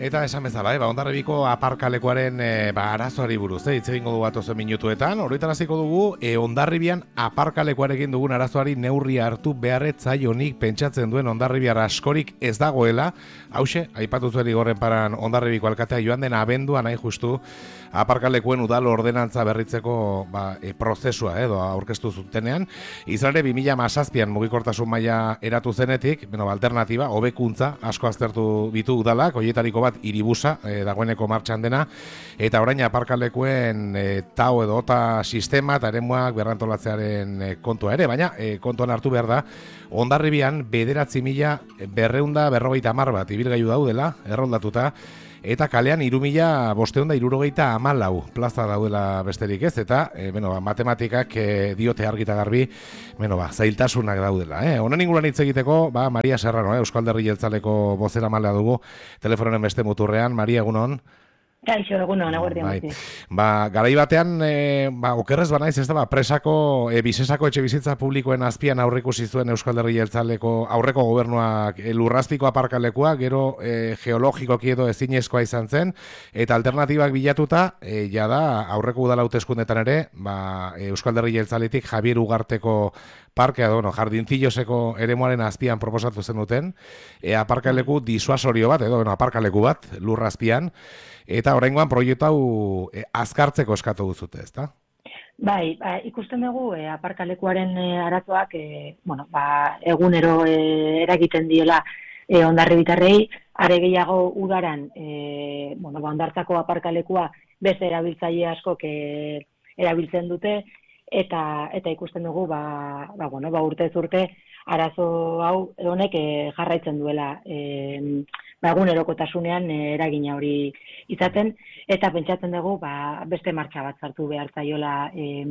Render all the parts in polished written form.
Eta esan bezala, Hondarribiko aparkalekuaren arazoari buruz, hitz egingo dugu atozen minutuetan. Horretaraziko dugu, Hondarribian aparkalekuarekin dugun arazoari neurria hartu beharretzaionik pentsatzen duen Hondarribiar askorik ez dagoela. Hauxe, aipatu zuen Igorren Paran Hondarribiko alkatea joan den abenduan hain justu aparkalekuen udal ordenantza berritzeko prozesua edo aurkeztu zutenean. Izan ere 2017an mugikortasun maila eratu zenetik, alternatiba, hobekuntza asko aztertu bitu udalak, hoietariko bat Hiribusa dagoeneko martxan dena, eta orain aparkalekuen tau edo ota sistema eta eremuak berrantolatzearen kontua ere, baina kontuan hartu behar da, Hondarribian 9.250 bat ibilgailu daudela, erroldatuta, eta kalean 3.574 plaza daudela besterik ez, eta matematikak diote argita garbi, zailtasunak daudela. Honen inguruan hitz egiteko, Maria Serrano, Euskal Alderdi Jeltzaleko bozeramalea dugu, telefonoren beste muturrean. Maria, egunon. Kaixo, egunon, aguardian. Garai batean, okerrez banaiz, ez da, presako, bizesako etxe bizitza publikoen azpian aurrikusi zuen Euskal Alderdi Jeltzaleko aurreko gobernuak lurrazpiko aparkalekua, gero geologikoki edo ezinezkoa izan zen, eta alternatibak bilatuta, jada aurreko udala hauteskundetan ere, Euskal Alderdi Jeltzaletik Javier Ugarteko parkea, jardincilloseko eremuaren azpian proposatu zen duten, aparkaleku disuasorio bat, edo aparkaleku bat, lurrazpian, eta oraingoan proiektu hau azkartzeko eskatu duzute, ezta? Bai, ikusten dugu aparkalekuaren arazoak egunero eragiten diela hondarribitarrei, are gehiago udaran hondartzako aparkalekua beste erabiltzaile askok erabiltzen dute, eta ikusten dugu urtez urte arazo hau honek jarraitzen duela egunerokotasunean eragina hori izaten, eta pentsatzen dugu beste martxa bat sartu behar zaiola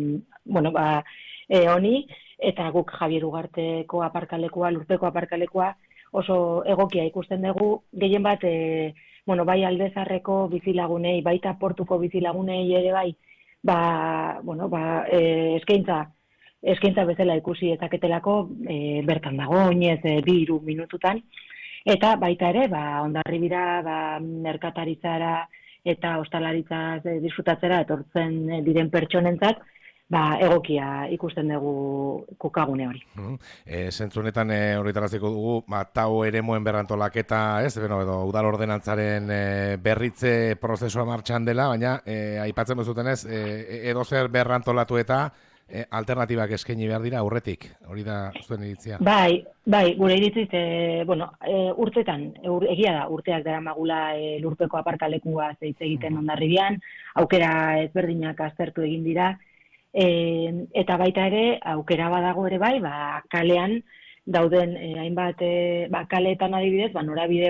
honi, eta guk Javier Ugarteko aparkalekua, lurpeko aparkalekua oso egokia ikusten dugu, gehien bat bai Aldezarreko bizilagunei, baita Portuko bizilagunei ere bai, eskaintza bezala ikusi ezaketelako bertan dago, oinez 2-3 minututan, eta baita ere, Hondarribira, merkataritzara eta ostalaritzaz disfrutatzera etortzen diren pertsonentzat, egokia ikusten dugu kokagune hori. Zentzunetan horretaraziko dugu, tau eremuen berrantolaketa, edo udal ordenantzaren berritze prozesua martxan dela, baina aipatzen duzutenez, edozer berrantolatu eta alternatibak eskaini behar dira aurretik, hori da zuen iritzia? Bai, gure iritziz, urtetan, egia da, urteak daramagula lurpeko aparkalekua hitz egiten Hondarribian, aukera ezberdinak aztertu egin dira, eta baita ere, aukera badago ere bai, kalean dauden hainbat kaleetan adibidez, norabide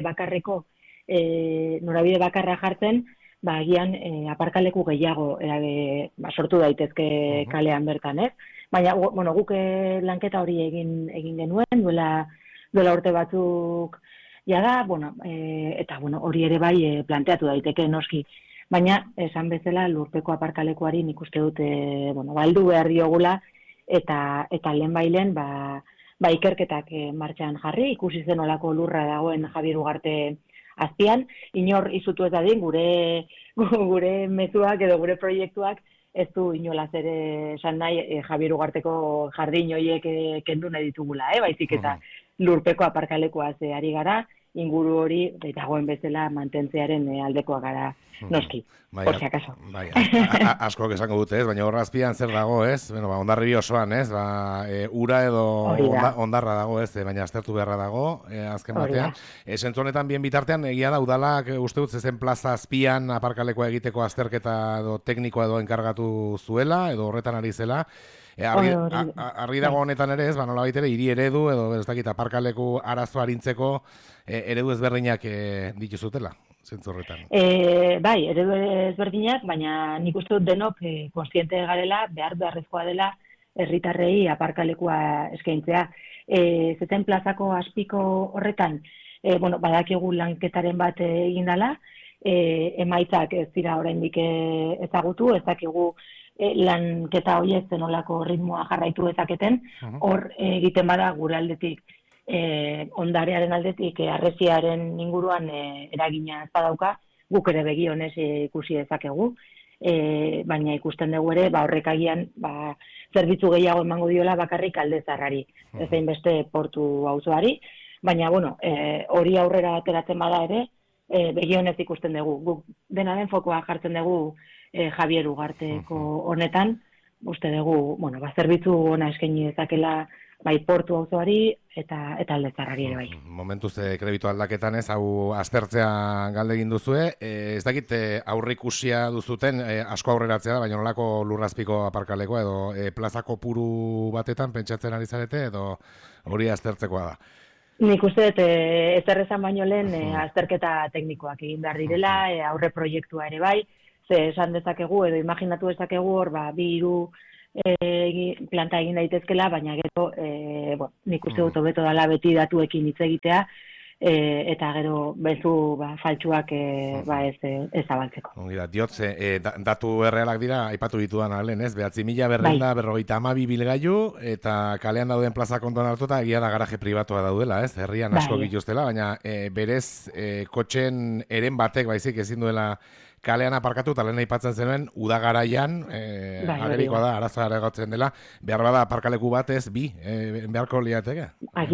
bakarra jartzen, agian aparkaleku gehiago sortu daitezke kalean bertan, ez? Baina, guk lanketa hori egin genuen, duela urte batzuk jada, eta hori ere bai planteatu daiteke noski. Baina, esan bezala, lurpeko aparkalekuari nik uste dute, baldu behar diogula, eta lehen bailen, ikerketak martxan jarri, ikusi zen olako lurra dagoen Javier Ugarte azpian, inor izutu ez dadin gure mezuak edo gure proiektuak ez du inolaz ere esan nahi Javier Ugarteko jardin horiek kendu nahi ditugula, baizik eta lurpeko aparkalekuaz ari gara, inguru hori dagoen bezala mantentzearen aldekoa gara noski, por si acaso. Askok esango dute, baina horra azpian zer dago, Hondarribi osoan, ura edo hondarra dago, baina aztertu beharra dago, azken batean. Zentzu honetan bien bitartean, egia da, udalak uste dut zezen plaza azpian aparkalekoa egiteko azterketa edo teknikoa edo enkargatu zuela, edo horretan ari zela. Argi dago honetan ere nola baitere, hiri eredu edo ez dakit aparkaleku arazo arintzeko eredu ezberdinak dituzutela, zentzu horretan. Bai, eredu ezberdinak, baina nik uste dut denok konstiente garela, beharrezkoa dela herritarrei aparkalekua eskaintzea. Zeten plazako azpiko horretan, badakigu lanketaren bat egin dela, emaitzak ez dira oraindik ezagutu, ez dakigu lanketa horiek zenolako ritmoa jarraitu ezaketen, hor egiten bada gure aldetik ondarearen aldetik harresiaren inguruan eragina ez badauka, guk ere begi honez ikusi dezakegu, baina ikusten dugu ere, horrek agian zerbitzu gehiago emango diola bakarrik Aldezarrari, ezein beste portu auzoari, baina hori aurrera ateratzen bada ere, begi honez ikusten dugu. Guk dena den fokoa jartzen dugu Javier Ugarteko honetan, uste dugu, zerbitzu ona eskaini dezakela bai portu auzoari eta Aldezarrari ere bai. Momentuz kreditu aldaketan hau aztertzea galde egin duzue. Ez dakit aurrikusia duzuten, asko aurreratzea da, baina nolako lurrazpiko aparkalekoa edo plazako puru batetan pentsatzen ari zarete edo hori aztertzekoa da? Nik uste dut ezer esan baino lehen azterketa teknikoak egin behar direla, aurre proiektua ere bai, ze esan dezakegu edo imaginatu dezakegu hor 2-3 planta egin daitezkela, baina gero nik uste dut hobeto dela beti datuekin hitz egitea, eta gero bezu faltsuak ez zabaltzeko. Ongi da, diotze, datu errealak dira, aipatu ditudan alen, ez? 9.452 bilgailu, eta kalean dauden plaza kontuan hartuta, egia da garaje pribatua daudela, ez? Herrian asko gituztela, baina berez kotxen eren batek baizik ezin duela kalean aparkatu, eta lehen aipatzen zenuen, udagaraian, agerikoa da, arazoa aregotzen dela, behar bada aparkaleku batez, beharko liateke?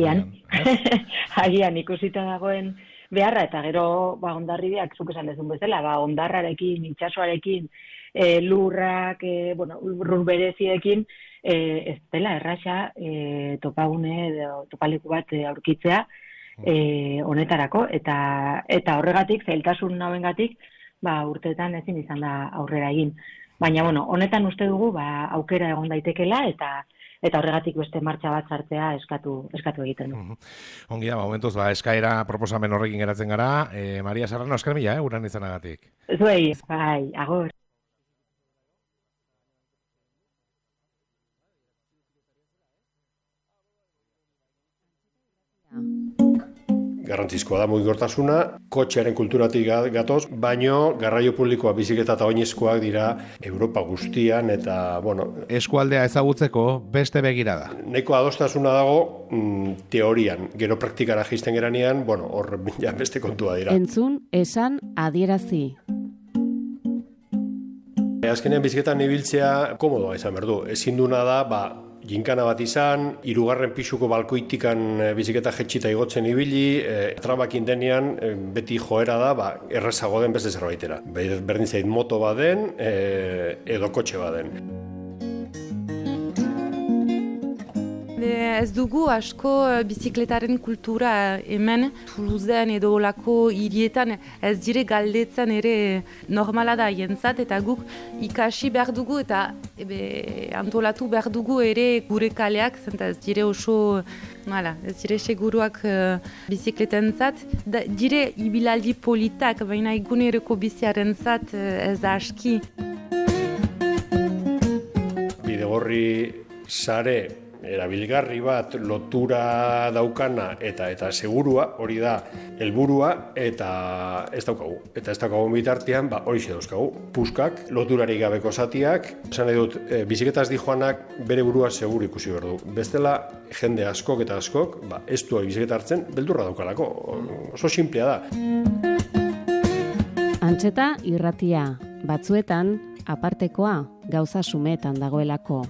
Agian ikusita dagoen beharra, eta gero Hondarribiak zuk esan dezun bezala, hondarrarekin, itsasoarekin, lurrak, lur bereziekin, ez dela erraxa topagune edo topaleku bat aurkitzea honetarako, eta horregatik, zailtasun hauengatik, urteetan ezin izan da aurrera egin. Baina, honetan uste dugu, aukera egon daitekela, eta horregatik beste martxa bat sartzea eskatu egiten du. Ongi da, momentuz, eskaera proposamen horrekin geratzen gara. Maria Serrano, esker mila, uran izanagatik. Zuei, agor. Garrantzizkoa da mugikortasuna, kotxearen kulturatik gatoz, baino garraio publikoa, bizikleta eta oinezkoak dira Europa guztian eta, eskualdea ezagutzeko beste begirada. Nahiko adostasuna dago teorian, gero praktikara jaisten geranean, hor beste kontua dira. Entzun, esan, adierazi. Azkenean bizikletan ibiltzea komodoa izan berdu. Ezin duna da, ginkana bat izan, 3. pisuko balkoitikan bizikleta jetxita igotzen ibili, trabakin denean beti joera da, errezago den beste zerbaitera. Berdin zait moto baden edo kotxe baden. Ez dugu asko bizikletaren kultura hemen, Toulousen edo olako hirietan ez dire galdetzen ere normala da jentzat, eta guk ikasi behar dugu eta antolatu behar dugu ere gure kaleak, zenta ez dire oso, ez dire seguruak bizikletentzat, dire ibilaldi politak, baina eguneroko biziarentzat ez da aski. Bidegorri sare erabilgarri bat lotura daukana eta segurua, hori da helburua, eta ez daukagu. Eta ez daukagu bitartean, hori xe dauzkagu. Puskak, loturarik gabeko zatiak, esan nahi dut, bizikletaz dijoanak bere burua seguru ikusi behar du. Bestela, jende askok eta askok, ez du bizikleta hartzen, beldurra daukalako. Oso simplea da. Antxeta irratia, batzuetan, apartekoa, gauza sumetan dagoelako.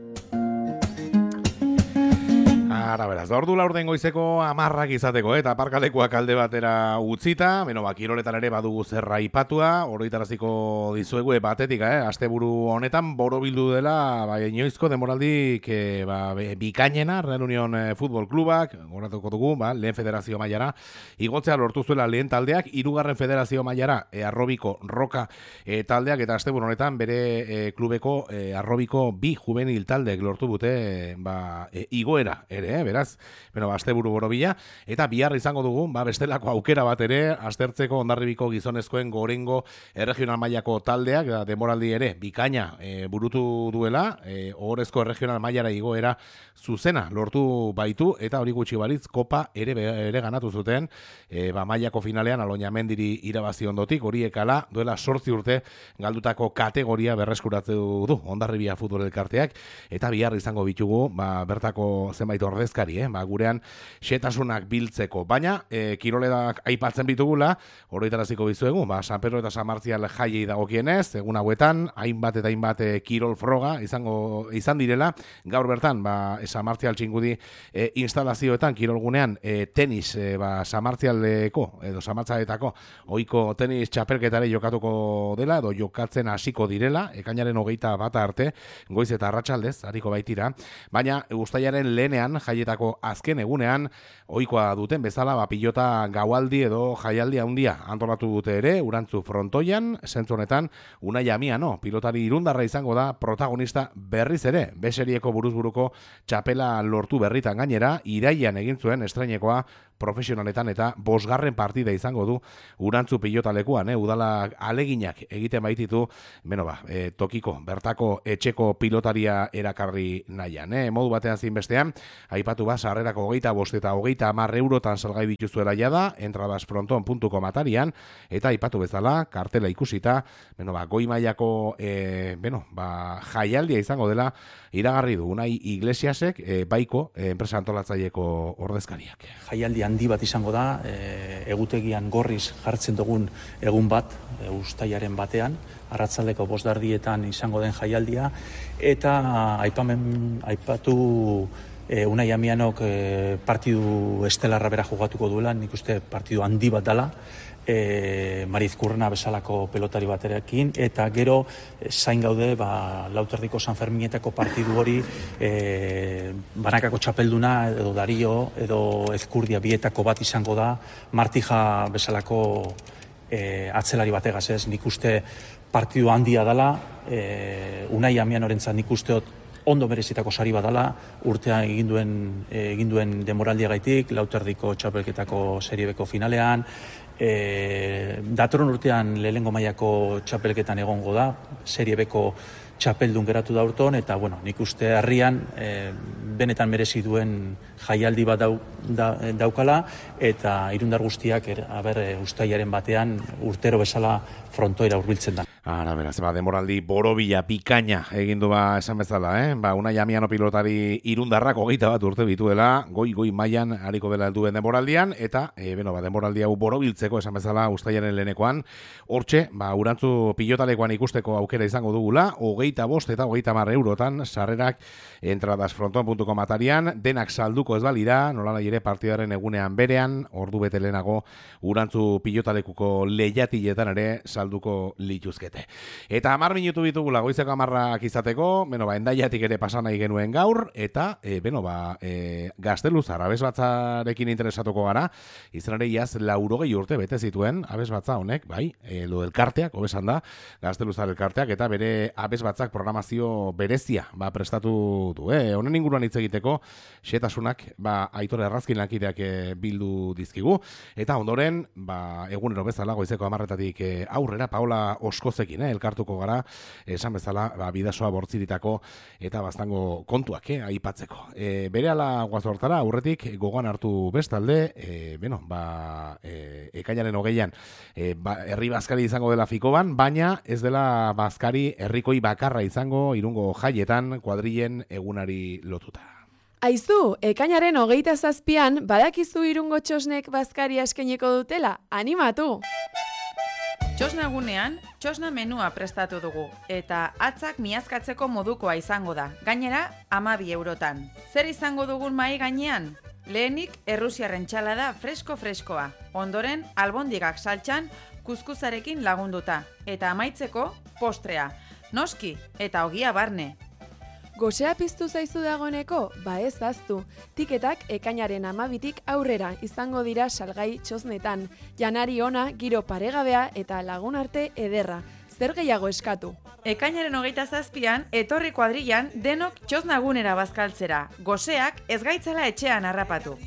Beraz, ordu laurden goizeko 10 izateko, eta aparkalekuak alde batera utzita, kiroletan ere badugu zerra ipatua, oroitaraziko dizuegu batetik, asteburu honetan borobildu dela, inoizko demoraldik bikainena, Real Unión Futbol Klubak, goratuko dugu, lehen federazio mailara, igotzea lortu zuela lehen taldeak, 3. federazio mailara, arrobiko roka taldeak, eta asteburu honetan bere klubeko arrobiko 2 juvenil taldeek lortu dute igoera ere, beraz, asteburu borobila, eta bihar izango dugu, bestelako aukera bat ere, aztertzeko Hondarribiko gizonezkoen gorengo erregional mailako taldeak, demoraldi ere, bikaina burutu duela, ohorezko erregional mailara igoera zuzena lortu baitu, eta hori gutxi balitz, kopa ere ganatu zuten, mailako finalean Aloñamendiri irabazi ondotik, horiek ala, duela 8 urte galdutako kategoria berreskuratu du Hondarribia futbol elkarteak, eta bihar izango bitugu, bertako zenbait ordez ordezkari, gurean xetasunak biltzeko. Baina, kiroledak aipatzen bitugula, oroitaraziko bizuegu, San Pedro eta San Martzial jaiei dagokienez, egun hauetan, hainbat eta hainbat kirol froga izan direla, gaur bertan, San Martzial txingudi instalazioetan, kirolgunean, tenis, San Martzialeko, edo San Martzialetako, ohiko tenis txapelketare jokatuko dela, edo jokatzen hasiko direla, ekainaren 21 arte, goiz eta arratsaldez, hariko baitira, baina uztailaren lehenean, jaietako azken egunean, ohikoa duten bezala, pilota gaualdi edo jaialdi handia antolatu dute ere, Urantzu frontoian, zentzu honetan, Unai Amiano, pilotari irundarra izango da protagonista berriz ere, beserieko buruzburuko txapela lortu berritan gainera, iraian egin zuen estrainekoa profesionaletan eta 5. partida izango du Urantzu pilotalekuan, udala aleginak egiten baititu, tokiko, bertako etxeko pilotaria erakarri nahian. Modu batean zinbestean, aipatu sarrerako 25 eta 30 eurotan salgai dituzuela jada, entradasfronton.com atarian, eta aipatu bezala, kartela ikusita, goi mailako jaialdia izango dela, iragarri du Unai Iglesiasek, baiko enpresa antolatzaileeko ordezkariak. Jaialdi handi bat izango da, egutegian gorriz jartzen dugun egun bat, uztailaren batean, arratsaldeko 5:00 izango den jaialdia, eta aipatu Unai Amianok partidu estelarra bera jugatuko duela, nik uste partidu handi bat dela, Marizkurrena bezalako pelotari baterekin, eta gero zain gaude Lauterdiko San Ferminetako partidu hori banakako txapelduna edo Dario edo Ezkurdia bietako bat izango da, Martija bezalako atzelari bategaz ez, nik uste partidu handia dela, Unai Amianorentzat nik uste ondo merezitako sari badala, urtean egin duen demoraldiagaitik, Lauterdiko txapelketako seriebeko finalean, datorren urtean lehenengo mailako txapelketan egongo da, seriebeko txapeldun geratu da urton, eta nik uste herrian benetan merezi duen jaialdi bat daukala, eta irundar guztiak uztailaren batean urtero bezala frontoira hurbiltzen da. Ara, beraz, demoraldi borobila, pikaina egindu esan bezala, Unai Amiano pilotari irundarrak 21 urte bituela, goi mailan hariko dela duen demoraldian, eta, demoraldi hau borobiltzeko esan bezala uztailaren lehenekoan, hortxe, Urantzu pilotalekoan ikusteko aukera izango dugula, 25 eta 30 eurotan, sarrerak entradasfronton.com atarian, denak salduko ez balira, nolala ere partidaren egunean berean, ordu bete lehenago Urantzu pilotalekuko lehiatiletan ere salduko lituzkete. Eta 10 minutu bitugula goizeko 10 izateko, endaiatik ere pasan nahi genuen gaur, eta, Gazteluzar, abesbatzarekin interesatuko gara, izan ere iaz 80 urte bete zituen, abesbatza honek, lo elkarteak, hobesan da, Gazteluzar elkarteak, eta bere abesbatzak programazio berezia, prestatu du, honen inguruan hitz egiteko, xetasunak, Aitor Errazkin lankideak bildu dizkigu, eta ondoren, egunero bezala, goizeko 10 aurrera, Paola Oskozekin, elkartuko gara, esan bezala, bidasoa bortziritako eta baztango kontuak, aipatzeko. Berehala guazortara, aurretik gogoan hartu bestalde, ekainaren 20an, herri bazkari izango dela Fikoban, baina ez dela bazkari herrikoi bakarra izango Irungo jaietan kuadrillen egunari lotuta. Aizu, ekainaren 27an, badakizu Irungo txosnek bazkaria eskainiko dutela, animatu! Txosna egunean, txosna menua prestatu dugu, eta atzak miazkatzeko modukoa izango da, gainera 12 eurotan. Zer izango dugun mahai gainean? Lehenik, errusiarren txalada fresko-freskoa, ondoren, albondigak saltxan, kuzkuzarekin lagunduta, eta amaitzeko, postrea, noski, eta ogia barne. Gosea piztu zaizu dagoeneko? Ez ahaztu. Tiketak ekainaren 12tik aurrera izango dira salgai txosnetan. Janari ona, giro paregabea eta lagun arte ederra. Zer gehiago eskatu? Ekainaren 27an, etorri kuadrillan denok txosnagunera bazkaltzera. Goseak ez gaitzala etxean harrapatu.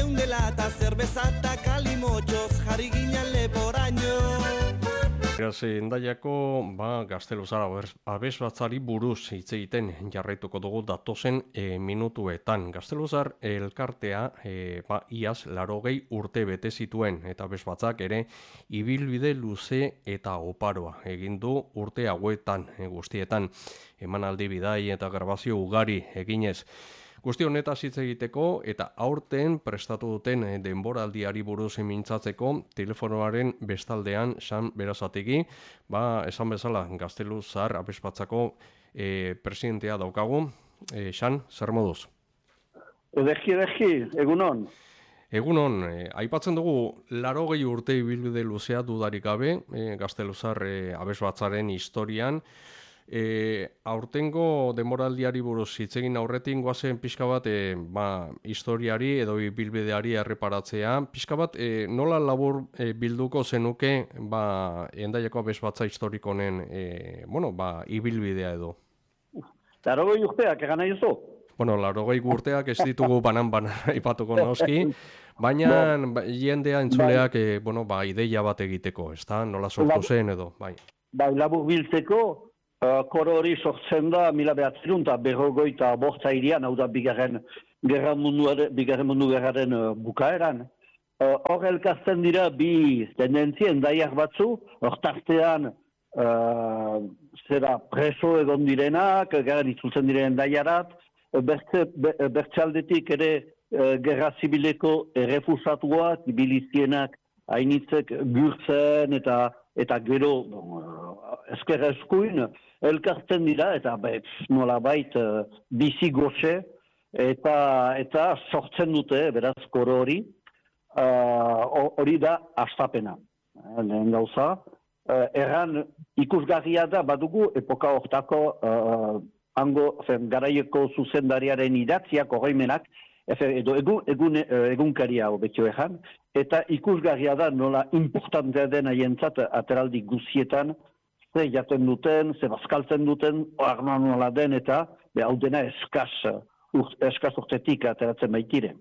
Beraz, Endaiako Gazteluzar abesbatzari buruz hitz egiten jarraituko dugu datozen minutuetan. Gazteluzar elkartea iaz 80 urte bete zituen eta abesbatzak ere ibilbide luze eta oparoa egin du urte hauetan guztietan. Emanaldi bidai eta grabazio ugari eginez. Guzti honetaz hitz egiteko eta aurten prestatu duten denboraldiari buruz mintzatzeko telefonoaren bestaldean San Berazategi, esan bezala Gaztelu Zahar Abesbatzako presidentea daukagu. San, zer moduz? Ederki, egunon. Egunon, aipatzen dugu 80 urte ibilbide luzea dudarik gabe, Gaztelu Zahar Abesbatzaren historian. Aurtengo denboraldiari buruz hitz egin aurretik goazen pixka bat historiari edo ibilbideari erreparatzea. Pixka bat nola labur bilduko zenuke Hendaiako Abesbatza historikonen ibilbidea edo? 80 urteak egan nahi duzu? 80 urteak ez ditugu banan aipatuko noski, baina jendea entzuleak ideia bat egiteko, ezta? Nola sortu zen edo, bai. Labur biltzeko, koro hori sortzen da 1945 irian, hau da bigarren mundu gerraren bukaeran. Hor elkartzen dira bi tendentzia Hendaiak batzu, hortartean preso egon direnak, garen itzultzen diren Hendaiarat, bertxaldetik ere gerra zibileko errefusatuak, bilizienak hainitzek gurtzen eta gero ezker eskuin elkartzen dira eta nolabait bizi goxe eta sortzen dute beraz koro hori. Hori da hastapena. Lehen gauza. Erran ikusgarria da badugu epoka hortako garaieko zuzendariaren idatziak oroimenak, edo egunkaria hobetxo ejan, eta ikusgarria da nola importantea den haientzat ateraldi guzietan, ze jaten duten, ze bazkaltzen duten, arnoa nola den eta hau dena eskaz urtetik ateratzen baitire.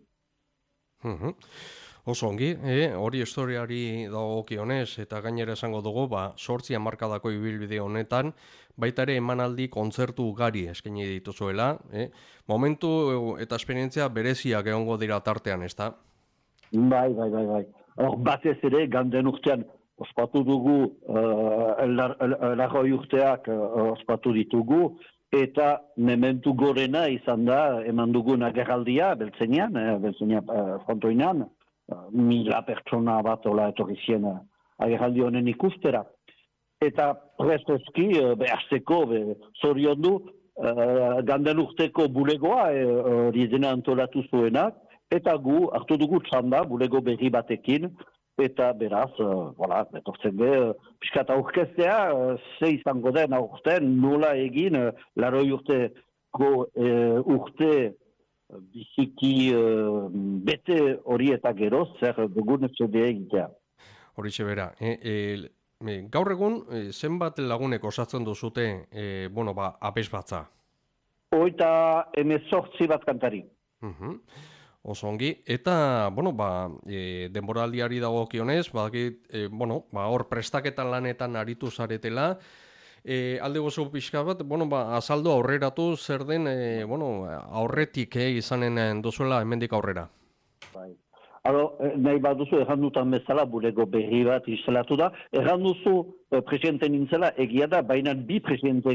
Oso ongi, hori historiari dagokionez eta gainera esango dugu, 8 hamarkadako ibilbide honetan, baita ere emanaldi kontzertu ugari eskaini dituzuela, momentu eta esperientzia bereziak egongo dira tartean, ezta? Bai. Batez ere, ganden urtean ospatu dugu, 80 urteak ospatu ditugu, eta mementu gorena izan da, eman dugun agerraldia, Beltzenian frontoinan, 1000 pertsona bat ola etorri zien agerraldi honen ikustera. Eta prestoski, azteko, zoriondu, ganden urteko bulegoa hori dena antolatu zuenak, eta gu hartu dugu txanda bulego berri batekin, eta beraz, betortzen piskat aurkeztea, ze izango den aurten, nola egin, 80 urte biziki bete hori eta geroz, zer dugun etxedea egitea. Horixe bera. Gaur egun, zenbat lagunek osatzen duzute Abesbatza? 18 bat kantari. Oso ongi. Eta, denboraldiari dagokionez, hor prestaketan lanetan aritu zaretela, alde gozu pixka bat, azaldu aurreratu zer den, aurretik izanen duzuela hemendik aurrera. Bai. Nahi bat duzu, erran dutan bezala, bulego berri bat instalatu da. Erran duzu, presidente nintzela, egia da, baina bi presidente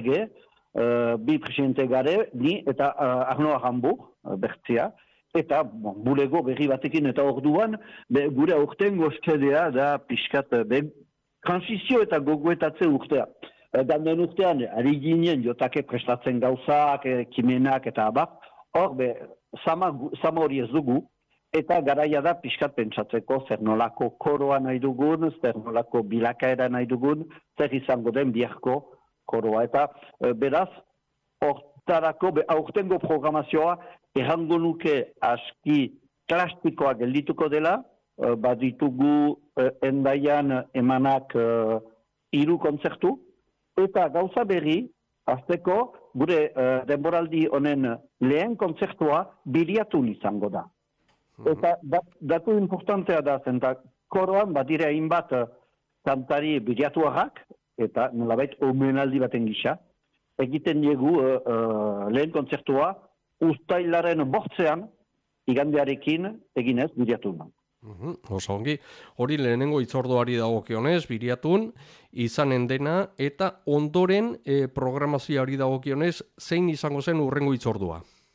gare, ni eta Arno Arambur, bertzia, eta bulego berri batekin eta orduan, gure aurtengo eskadea da pixkat, transizio eta gogoetatze urtea. Ganden urtean, ari ginen jotake prestatzen gauzak, kimenak eta abar, hor, sama hori ez dugu, eta garaia da pixkat pentsatzeko zer nolako koroa nahi dugun, zer nolako bilakaera nahi dugun, zer izango den biharko koroa. Eta beraz, hortarako, aurtengo programazioa, errango nuke aski klasikoa geldituko dela, baditugu Hendaian emanak 3 kontzertu, eta gauza berri, azteko, gure denboraldi honen lehen kontzertua Biriatun izango da. Eta datu importantea da zen, koroan badire hainbat kantari Biriatuarrak, eta nolabait omenaldi baten gisa, egiten diegu lehen kontzertua uztailaren 8ean igandearekin eginez Biriatun. Oso ongi, hori lehenengo itzordoari dagokionez, Biriatun, izanen dena, eta ondoren programazioari dagokionez, zein izango zen urrengo itzordua?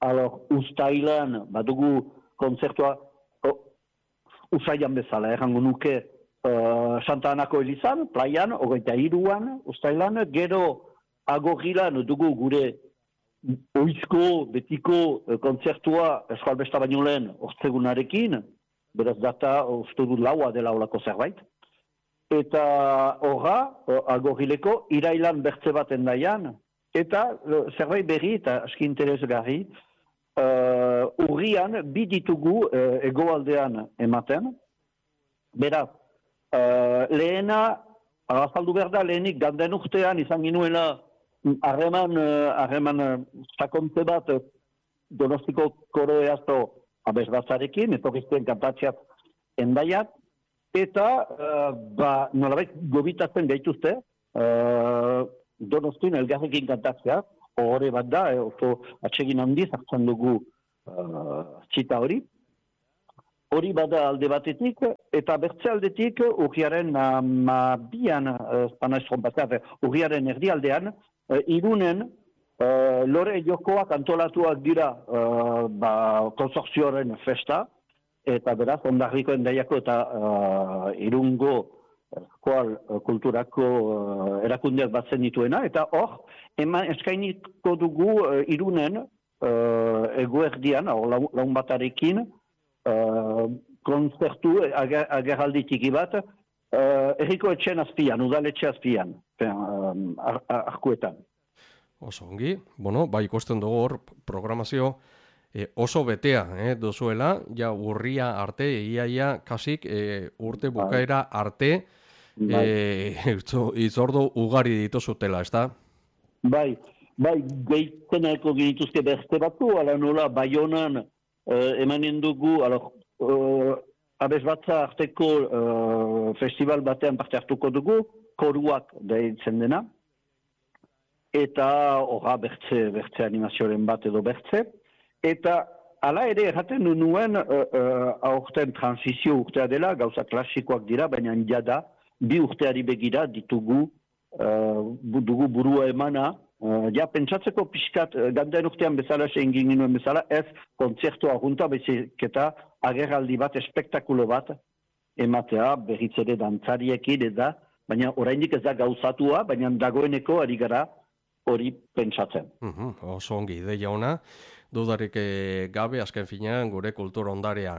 Uztailan, badugu kontzertua usaian bezala, errango nuke Santa Anako Elizan, playan, 23an, Uztailan, gero Agorrilan dugu gure oizko, betiko kontzertua eskualbesta baino lehen ortzegunarekin, beraz data uste dut laua dela olako zerbait. Eta horra, Agorrileko, irailan bertze bat endaian, eta zerbait berri eta aski interesgarri, urrian bi ditugu hegoaldean ematen, beraz, lehena, azaldu behar da, lehenik ganden urtean izan ginuela harreman sakontze bat Donostiko koro eazto abesbatzarekin, etorrizten kantatxeat endaiat, eta nolabait gobitatzen gaituzte Donostin elgarrekin kantatzea, horre bat da, oso atsegin handiz hartzen dugu txita hori. Hori bada alde batetik, eta bertze aldetik urriaren bian, urriaren erdialdean, Irunen lore jokoak antolatuak dira konsortzioaren festa, eta beraz, Hondarriko endaiako eta Irungo kulturako erakundeak batzen dituena, eta hor, eskainiko dugu Irunen eguerdian, laun batarekin, konzertu agerraldi txiki bat, erriko etxen azpian, udaletxe azpian, arkuetan. Oso ongi, bai ikusten dugu hor programazio oso betea duzuela, ja urria arte, iaia kasik urte bukaera arte, itzordu ugari dituzutela, ez da? Bai, gehiteneko genituzke beste batu, ala nola Baionan emanen dugu, abesbatza arteko festival batean parte hartuko dugu, koruak deitzen dena, eta horra bertze animazioaren bat edo bertze, eta ala ere erraten nuen aurten transizio urtea dela, gauza klasikoak dira, baina jada, bi urteari begira ditugu burua emana, pentsatzeko pixkat, ganden urtean bezala, egin ginuen bezala, ez kontzertua junta, bezik eta agerraldi bat, espektakulo bat, ematea, berriz ere dantzariekin, baina oraindik ez da gauzatua, baina dagoeneko ari gara hori pentsatzen. Oso ongi, ideia ona, dudarik gabe, azken finean, gure kultura ondarea,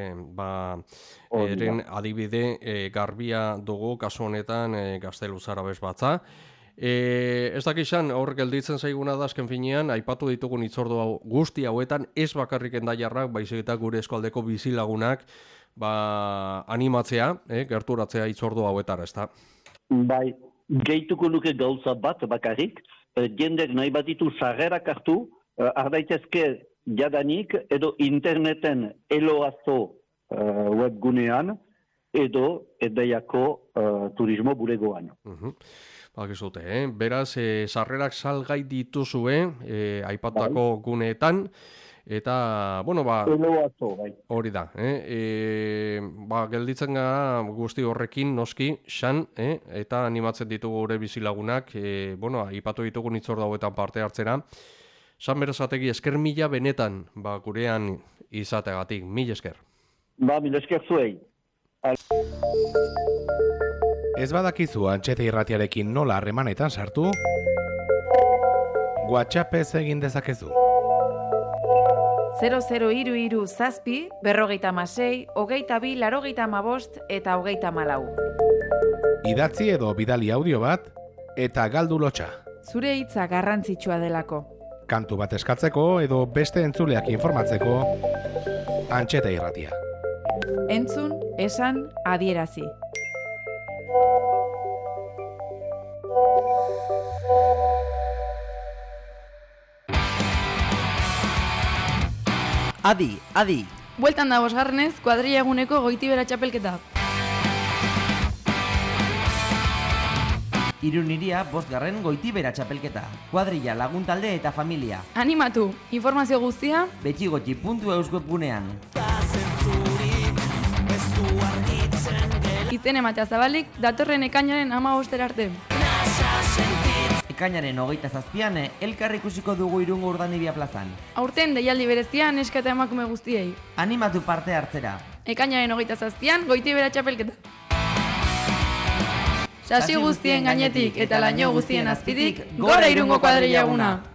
eren adibide garbia dugu, kasu honetan, Gazteluzar Abesbatza. Ez dakizan, hor gelditzen zaiguna da azken finean, aipatu ditugun hitzordu guzti hauetan, ez bakarrik endaiarrak, baizik eta gure eskualdeko bizilagunak animatzea, gerturatzea hitzordu hauetara, ez da? Bai, gehituko nuke gauza bat bakarrik, jendek nahi baditu sarrerak hartu, ardaitezke jadanik, edo interneten eloazo webgunean, edo endaiako turismo bulegoan. Bakizute, beraz, sarrerak salgai dituzue, aipatako guneetan, eta, hori da, gelditzen gara guzti horrekin noski, xan, eta animatzen ditugu gure bizilagunak, aipatu ditugun hitzordu hauetan parte hartzera, San Berazategi esker mila benetan, gurean izategatik, mil esker. Mil esker zuei. Ez badakizu Antxete Irratiarekin nola harremanetan sartu? WhatsAppez egin dezakezu. 0033 zazpi, 56, 22, 85 eta 34. Idatzi edo bidali audio bat, eta galdu lotxa. Zure hitza garrantzitsua delako. Kantu bat eskatzeko edo beste entzuleak informatzeko, Antxete Irratia. Entzun, esan, adierazi. Adi. Bueltan da bosgarrenez, kuadrilla eguneko Goitibera txapelketa. Irun iria 5. Goitibera txapelketa. Kuadrilla, lagun talde eta familia. Animatu, informazio guztia betxigotxi.eus webgunean. Izen ematea zabalik, datorren ekainaren 15 arte. ekainaren 27an elkar ikusiko dugu Irungo Urdanibia plazan. Aurten deialdi berezia neska eta emakume guztiei. Animatu parte hartzera. Ekainaren 27an Goitibera txapelketa. Sasi guztien gainetik eta laino guztien azpitik, gora Irungo kuadrilla eguna!